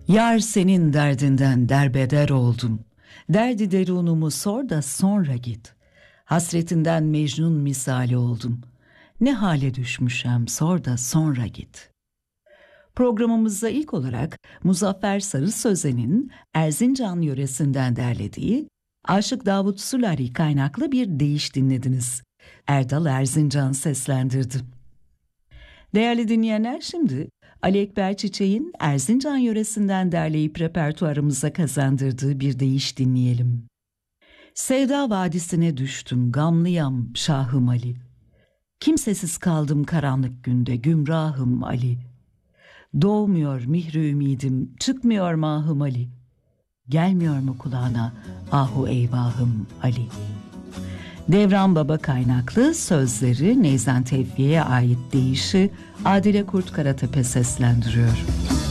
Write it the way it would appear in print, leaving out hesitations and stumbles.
Yar senin derdinden derbeder oldum. Derdi derunumu sor da sonra git. Hasretinden Mecnun misali oldum. Ne hale düşmüşem sor da sonra git. Programımızda ilk olarak Muzaffer Sarı Sözen'in Erzincan yöresinden derlediği Aşık Davut Sulari kaynaklı bir deyiş dinlediniz. Erdal Erzincan seslendirdi. Değerli dinleyenler, şimdi Ali Ekber Çiçek'in Erzincan yöresinden derleyip repertuarımıza kazandırdığı bir deyiş dinleyelim. Sevda vadisine düştüm, gamlıyam Şahım Ali. Kimsesiz kaldım karanlık günde, gümrahım Ali. Doğmuyor mihri ümidim, çıkmıyor mahım Ali. Gelmiyor mu kulağına ahu eyvahım Ali. Devran Baba kaynaklı, sözleri Neyzen Tevfi'ye ait deyişi Adile Kurt Karatepe seslendiriyor.